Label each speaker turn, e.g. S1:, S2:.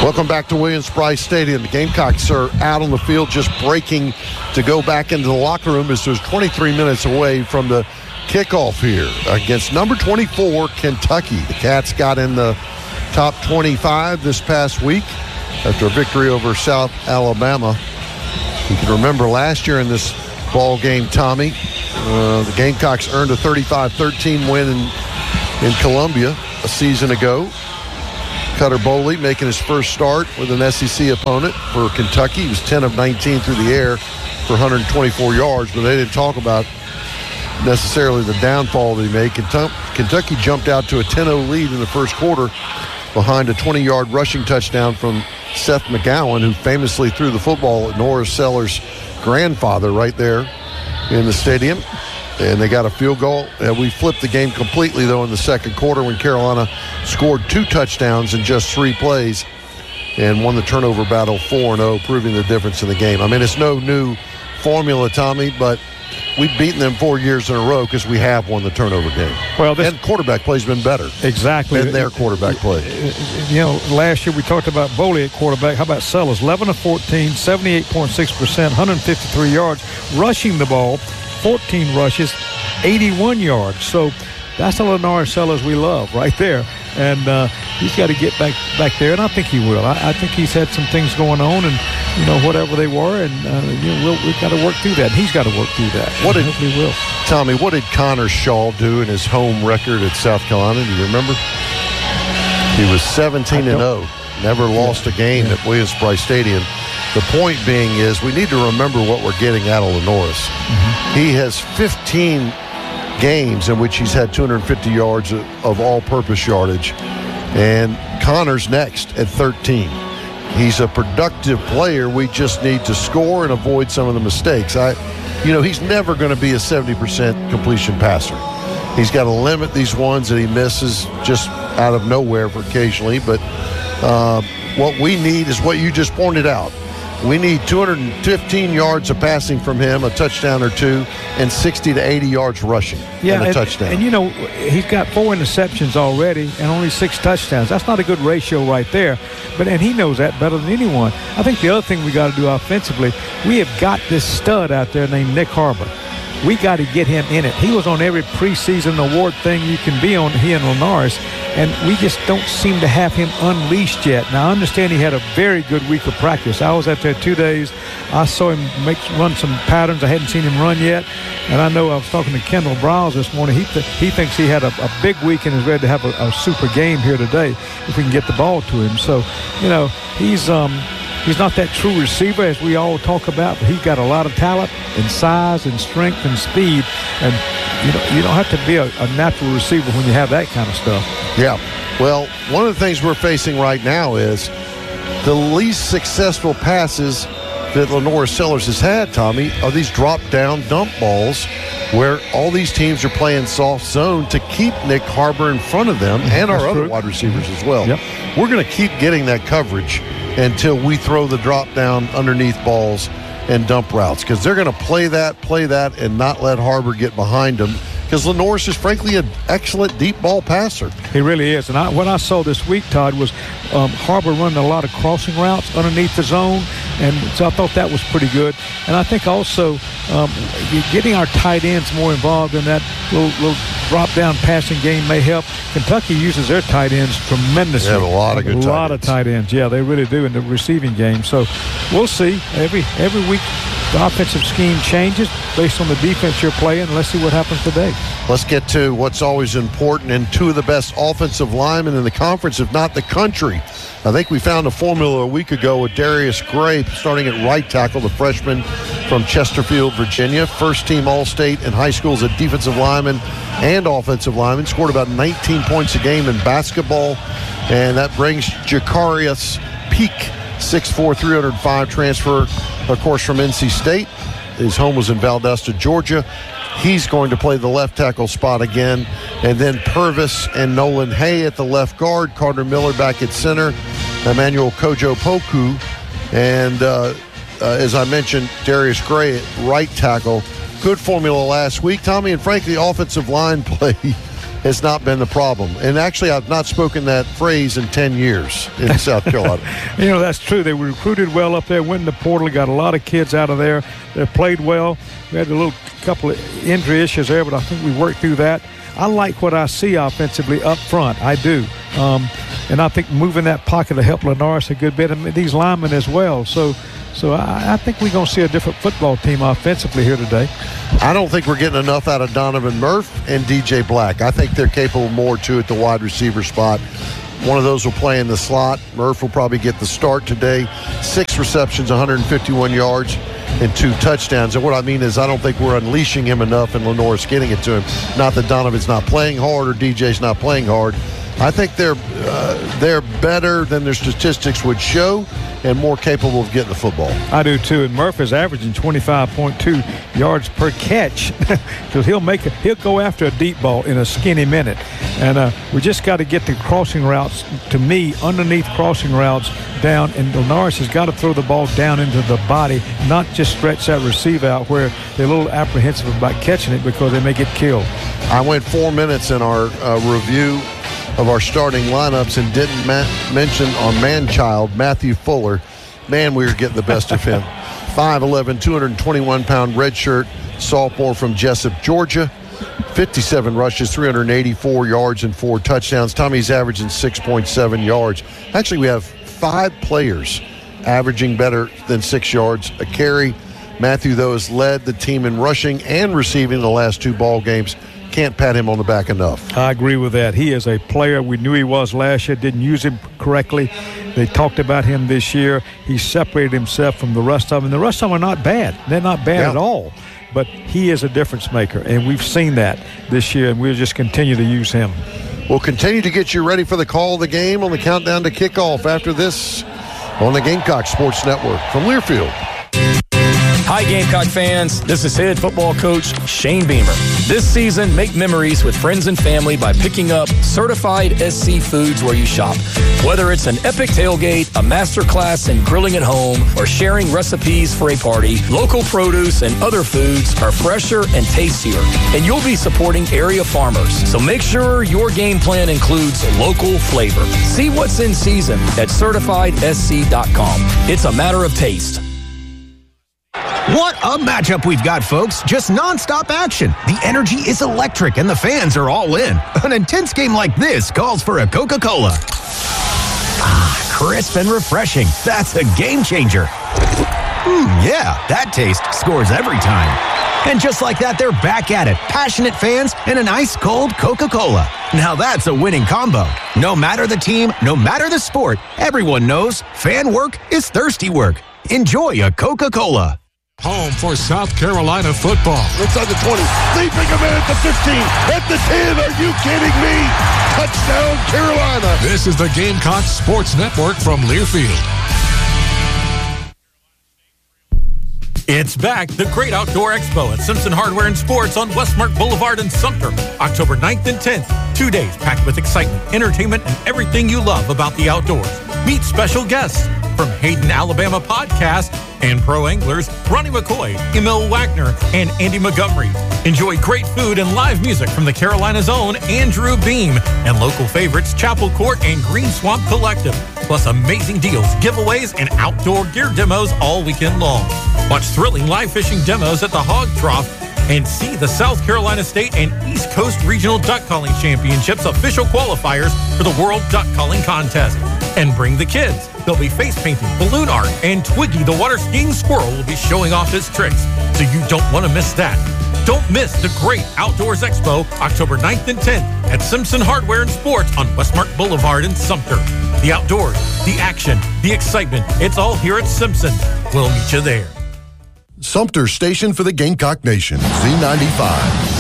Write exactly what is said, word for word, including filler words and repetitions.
S1: Welcome back to Williams-Brice Stadium. The Gamecocks are out on the field just breaking to go back into the locker room as there's twenty-three minutes away from the kickoff here against number twenty-four, Kentucky. The Cats got in the top twenty-five this past week after a victory over South Alabama. You can remember last year in this ball game, Tommy, uh, the Gamecocks earned a thirty-five thirteen win in, in Columbia a season ago. Cutter Boley making his first start with an S E C opponent for Kentucky. He was ten of nineteen through the air for one hundred twenty-four yards, but they didn't talk about necessarily the downfall that he made. Kentucky jumped out to a ten oh lead in the first quarter behind a twenty-yard rushing touchdown from Seth McGowan, who famously threw the football at Norris Sellers' grandfather right there in the stadium. And they got a field goal. And we flipped the game completely, though, in the second quarter when Carolina scored two touchdowns in just three plays and won the turnover battle four and oh, proving the difference in the game. I mean, it's no new formula, Tommy, but we've beaten them four years in a row because we have won the turnover game. Well, this, and quarterback play's been better.
S2: Exactly.
S1: Than their quarterback play.
S2: You know, last year we talked about Boley at quarterback. How about Sellers? eleven of fourteen, seventy-eight point six percent, one hundred fifty-three yards, rushing the ball, fourteen rushes, eighty-one yards. So that's the Lenore Sellers we love right there. And uh, he's got to get back back there, and I think he will. I, I think he's had some things going on, and, you know, whatever they were, and uh, you know, we'll, we've got to work through that. And he's got to work through that.
S1: What did,
S2: hopefully will.
S1: Tommy, what did Connor Shaw do in his home record at South Carolina? Do you remember? He was seventeen and oh. Never lost
S2: yeah,
S1: a game
S2: yeah.
S1: at Williams-Brice Stadium. The point being is we need to remember what we're getting out of Lenoris. Mm-hmm. He has fifteen games in which he's had two hundred fifty yards of, of all-purpose yardage, and Connor's next at thirteen. He's a productive player. We just need to score and avoid some of the mistakes. I, you know, he's never going to be a seventy percent completion passer. He's got to limit these ones that he misses just out of nowhere for occasionally, but uh, what we need is what you just pointed out. We need two hundred fifteen yards of passing from him, a touchdown or two, and sixty to eighty yards rushing
S2: yeah,
S1: and a
S2: and,
S1: touchdown.
S2: And, you know, he's got four interceptions already and only six touchdowns. That's not a good ratio right there. But and he knows that better than anyone. I think the other thing we got to do offensively, we have got this stud out there named Nick Harbor. We got to get him in it. He was on every preseason award thing you can be on, he and Lenoris, and we just don't seem to have him unleashed yet. Now, I understand he had a very good week of practice. I was out there two days. I saw him make run some patterns. I hadn't seen him run yet, and I know I was talking to Kendall Browse this morning. He th- he thinks he had a, a big week and is ready to have a, a super game here today if we can get the ball to him. So, you know, he's um. He's not that true receiver as we all talk about, but he's got a lot of talent and size and strength and speed. And you know, you don't have to be a, a natural receiver when you have that kind of stuff.
S1: Yeah. Well, one of the things we're facing right now is the least successful passes that Lenoris Sellers has had, Tommy, are these drop-down dump balls where all these teams are playing soft zone to keep Nick Harbor in front of them and our
S2: That's
S1: other
S2: true.
S1: wide receivers as well.
S2: Yep.
S1: We're going to keep getting that coverage until we throw the drop-down underneath balls and dump routes, because they're going to play that, play that, and not let Harbor get behind them, because Lenoris is, frankly, an excellent deep ball passer.
S2: He really is. And I, what I saw this week, Todd, was um, Harbor running a lot of crossing routes underneath the zone, and so I thought that was pretty good. And I think also um, getting our tight ends more involved in that little, little drop-down passing game may help. Kentucky uses their tight ends tremendously.
S1: They have a lot of good
S2: a
S1: tight
S2: lot
S1: ends.
S2: of tight ends. Yeah, they really do in the receiving game. So we'll see. Every every week the offensive scheme changes based on the defense you're playing. Let's see what happens today.
S1: Let's get to what's always important, and two of the best offensive linemen in the conference, if not the country. I think we found a formula a week ago with Darius Gray starting at right tackle, the freshman from Chesterfield, Virginia. First-team All-State in high school as a defensive lineman and offensive lineman. Scored about nineteen points a game in basketball. And that brings Jacarius Peak, six foot four, three oh five, transfer, of course, from N C State. His home was in Valdosta, Georgia. He's going to play the left tackle spot again. And then Purvis and Nolan Hay at the left guard. Carter Miller back at center. Emmanuel Kojo Poku. And uh, uh, as I mentioned, Darius Gray at right tackle. Good formula last week, Tommy. And frankly, offensive line play has not been the problem. And actually, I've not spoken that phrase in ten years in South Carolina.
S2: You know, that's true. They were recruited well up there, went in the portal, got a lot of kids out of there. They played well. We had a little couple of injury issues there, but I think we worked through that. I like what I see offensively up front. I do. Um, and I think moving that pocket will help Linares a good bit, and these linemen as well. So so I, I think we're going to see a different football team offensively here today.
S1: I don't think we're getting enough out of Donovan Murph and D J Black. I think they're capable more, too, at the wide receiver spot. One of those will play in the slot. Murph will probably get the start today. Six receptions, one hundred fifty-one yards, and two touchdowns. And what I mean is I don't think we're unleashing him enough and Linares getting it to him. Not that Donovan's not playing hard or D J's not playing hard. I think they're uh, they're better than their statistics would show and more capable of getting the football.
S2: I do too. And Murph is averaging twenty-five point two yards per catch because he'll make a, he'll go after a deep ball in a skinny minute. And uh, we just got to get the crossing routes, to me, underneath crossing routes down. And Linares has got to throw the ball down into the body, not just stretch that receive out where they're a little apprehensive about catching it because they may get killed.
S1: I went four minutes in our uh, review of our starting lineups and didn't ma- mention our man-child, Matthew Fuller. Man, we were getting the best of him. five eleven, two hundred twenty-one pound redshirt sophomore from Jessup, Georgia. fifty-seven rushes, three hundred eighty-four yards, and four touchdowns. Tommy's averaging six point seven yards. Actually, we have five players averaging better than six yards a carry. Matthew, though, has led the team in rushing and receiving the last two ball games. Can't pat him on the back enough.
S2: I agree with that. He is a player. We knew he was last year, didn't use him correctly. They talked about him this year. He separated himself from the rest of them. And the rest of them are not bad. They're not bad
S1: yeah.
S2: at all. But he is a difference maker, and we've seen that this year, and we'll just continue to use him.
S1: We'll continue to get you ready for the call of the game on the countdown to kickoff after this on the Gamecock Sports Network from Learfield.
S3: Hi, Gamecock fans. This is head football coach Shane Beamer. This season, make memories with friends and family by picking up certified S C foods where you shop. Whether it's an epic tailgate, a master class in grilling at home, or sharing recipes for a party, local produce and other foods are fresher and tastier, and you'll be supporting area farmers. So make sure your game plan includes local flavor. See what's in season at certified S C dot com. It's a matter of taste.
S4: What a matchup we've got, folks. Just nonstop action. The energy is electric and the fans are all in. An intense game like this calls for a Coca-Cola. Ah, crisp and refreshing. That's a game changer. Mmm, yeah, that taste scores every time. And just like that, they're back at it. Passionate fans and an ice-cold Coca-Cola. Now that's a winning combo. No matter the team, no matter the sport, everyone knows fan work is thirsty work. Enjoy a Coca-Cola.
S5: Home for South Carolina football.
S1: Inside the twenty, leaping a man at the fifteen, at the ten. Are you kidding me? Touchdown, Carolina.
S5: This is the Gamecock Sports Network from Learfield.
S6: It's back, the Great Outdoor Expo at Simpson Hardware and Sports on Westmark Boulevard in Sumter, October ninth and tenth. Two days packed with excitement, entertainment, and everything you love about the outdoors. Meet special guests from Hayden, Alabama podcast and pro anglers Ronnie McCoy, Emil Wagner, and Andy Montgomery. Enjoy great food and live music from the Carolina's own Andrew Beam and local favorites Chapel Court and Green Swamp Collective. Plus amazing deals, giveaways, and outdoor gear demos all weekend long. Watch thrilling live fishing demos at the Hog Trough and see the South Carolina State and East Coast Regional Duck Calling Championships official qualifiers for the World Duck Calling Contest. And bring the kids. There'll be face painting, balloon art, and Twiggy the water skiing squirrel will be showing off his tricks. So you don't want to miss that. Don't miss the Great Outdoors Expo, October ninth and tenth at Simpson Hardware and Sports on Westmark Boulevard in Sumter. The outdoors, the action, the excitement, it's all here at Simpson. We'll meet you there.
S7: Sumter Station for the Gamecock Nation, Z ninety-five.